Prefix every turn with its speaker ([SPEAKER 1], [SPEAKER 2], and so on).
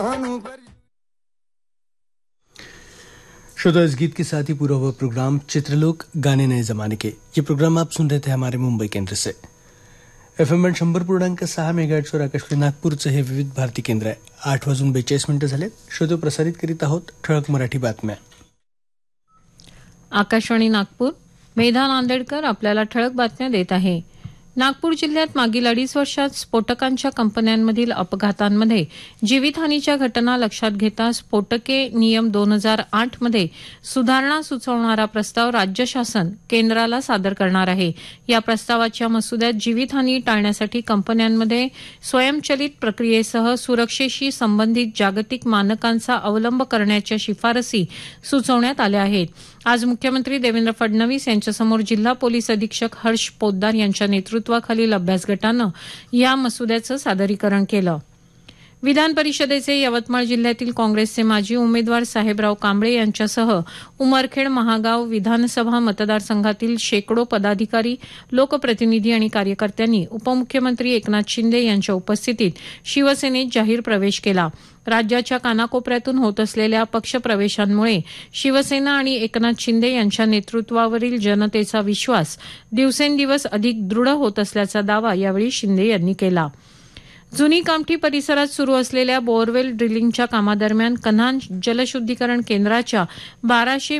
[SPEAKER 1] श्रोता, इस गीत के साथ ही पूरा हुआ प्रोग्राम चित्रलोक गाने नए जमाने के। ये प्रोग्राम आप सुन रहे थे हमारे मुंबई केंद्र से। FM 100.6 मेगाहर्ट्झ वर आकाशवाणी नागपूरचं हे विविध भारती केंद्र आहे। 8:42 झाले। श्रोते, प्रसारित करीत आहोत ठळक मराठी बातम्या।
[SPEAKER 2] आकाशवाणी नागपूर, मेधा नांदेडकर आपल्याला ठळक बातम्या देत आहे। नागपूर जिल्ह्यात मागील 2.5 वर्षात स्फोटकांच्या कंपन्यांमधील अपघातांमध्ये जीवितहानीच्या घटना लक्षात घेता स्फोटके नियम 2008 मध्ये सुधारणा सुचवणारा प्रस्ताव राज्य शासन केंद्राला सादर करणार आहे। या प्रस्तावाच्या मसुद्यात जीवितहानी टाळण्यासाठी कंपन्यांमध्ये स्वयंचलित प्रक्रियेसह सुरक्षेशी संबंधित जागतिक मानकांचा अवलंब करण्याच्या शिफारसी सुचवण्यात आल्या आहेत। आज मुख्यमंत्री देवेंद्र फडणवीस यांच्यासमोर जिल्हा पोलीस अधीक्षक हर्ष पोद्दार यांच्या नेतृत्वाखालील अभ्यास गटानं या मसुद्याचं सादरीकरण केलं। विधान परिषदेचे यवतमाळ जिल्ह्यातील काँग्रेसचे माजी उमेदवार साहेबराव कांबळे यांच्यासह उमरखेड महागाव विधानसभा मतदारसंघातील शेकडो पदाधिकारी, लोकप्रतिनिधी आणि कार्यकर्त्यांनी उपमुख्यमंत्री एकनाथ शिंदे यांच्या उपस्थितीत शिवसेनेत जाहीर प्रवेश केला। राज्याच्या कानाकोपऱ्यातून होत असलेल्या पक्षप्रवेशांमुळे शिवसेना आणि एकनाथ शिंदे यांच्या नेतृत्वावरील जनतेचा विश्वास दिवसेंदिवस अधिक दृढ होत असल्याचा दावा यावेळी शिंदे यांनी केला। जुनी कामठी परिसरात सुरू असलेल्या बोअरवेल ड्रिलिंगच्या कामादरम्यान कन्हान जलशुद्धीकरण केंद्राच्या 1200